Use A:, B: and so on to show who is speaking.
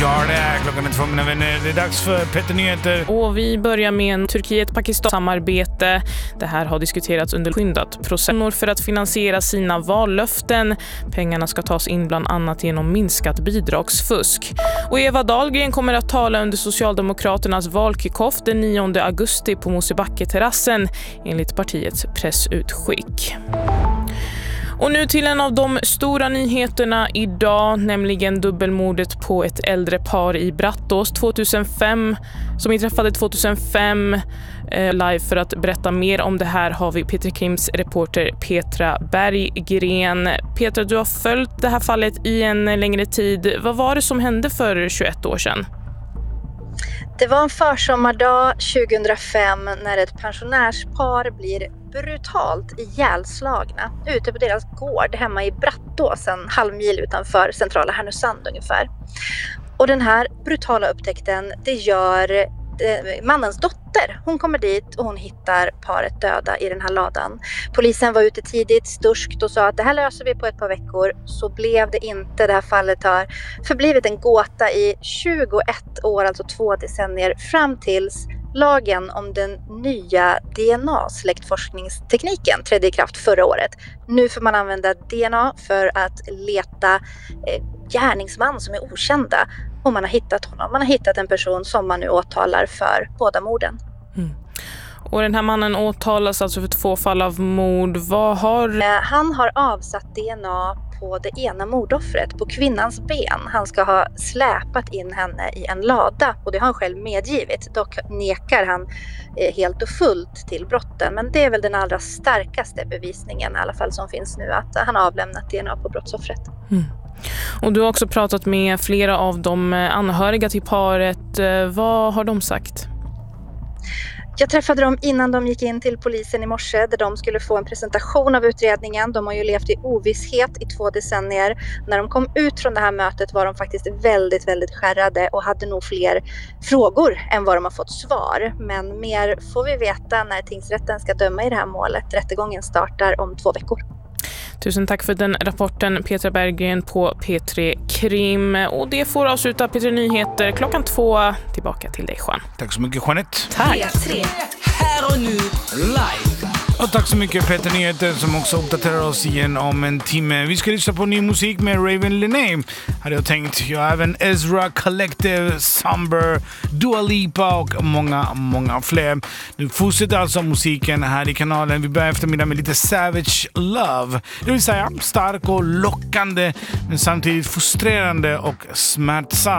A: Ja, det är klockan 2, mina vänner. Det är dags för Petter Nyheter.
B: Och vi börjar med en Turkiet-Pakistan-samarbete. Det här har diskuterats under skyndat processer för att finansiera sina vallöften. Pengarna ska tas in bland annat genom minskat bidragsfusk. Och Eva Dahlgren kommer att tala under Socialdemokraternas valkickoff den 9 augusti på Mosebacke-terrassen enligt partiets pressutskick. Och nu till en av de stora nyheterna idag, nämligen dubbelmordet på ett äldre par i Brattås 2005 som vi träffade 2005. Live för att berätta mer om det här har vi P3 Krims reporter Petra Berggren. Petra, du har följt det här fallet i en längre tid. Vad var det som hände för 21 år sedan?
C: Det var en försommardag 2005 när ett pensionärspar blir brutalt ihjälslagna ute på deras gård hemma i Brattås, en halvmil utanför centrala Härnösand ungefär. Och den här brutala upptäckten, det gör mannens dotter. Hon kommer dit och hon hittar paret döda i den här ladan. Polisen var ute tidigt, sturskt och sa att det här löser vi på ett par veckor. Så blev det inte. Det här fallet har förblivit en gåta i 21 år, alltså 2 decennier, fram tills lagen om den nya DNA-släktforskningstekniken trädde i kraft förra året. Nu får man använda DNA för att leta gärningsman som är okända. Och man har hittat honom. Man har hittat en person som man nu åtalar för båda morden.
B: Och den här mannen åtalas alltså för 2 fall av mord.
C: Han har avsatt DNA på det ena mordoffret, på kvinnans ben. Han ska ha släpat in henne i en lada och det har han själv medgivit. Dock nekar han helt och fullt till brotten. Men det är väl den allra starkaste bevisningen i alla fall som finns nu, att han har avlämnat DNA på brottsoffret.
B: Och du har också pratat med flera av de anhöriga till paret. Vad har de sagt?
C: Jag träffade dem innan de gick in till polisen i morse där de skulle få en presentation av utredningen. De har ju levt i ovisshet i 2 decennier. När de kom ut från det här mötet var de faktiskt väldigt, väldigt skärrade och hade nog fler frågor än vad de har fått svar. Men mer får vi veta när tingsrätten ska döma i det här målet. Rättegången startar om 2 veckor.
B: Tusen tack för den rapporten, Petra Berggren på P3 Krim. Och det får avsluta P3 Nyheter klockan 2. Tillbaka till dig, Juan.
A: Tack så mycket, Jeanette.
B: Tack.
D: P3, här och nu, live.
A: Och tack så mycket, Petter Nyheter, som också uppdaterar oss igen om en timme. Vi ska lyssna på ny musik med Raven Lenae, hade jag tänkt. Jag har även Ezra Collective, Somber, Dua Lipa och många fler. Nu fortsätter alltså musiken här i kanalen. Vi börjar eftermiddag med lite Savage Love. Det vill säga stark och lockande, men samtidigt frustrerande och smärtsam.